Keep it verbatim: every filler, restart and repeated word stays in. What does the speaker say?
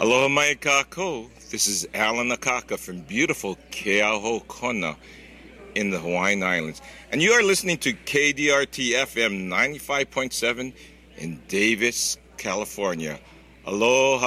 Aloha mai kākou. This is Alan Akaka from beautiful Keauhokona in the Hawaiian Islands. And you are listening to K D R T F M ninety-five point seven in Davis, California. Aloha.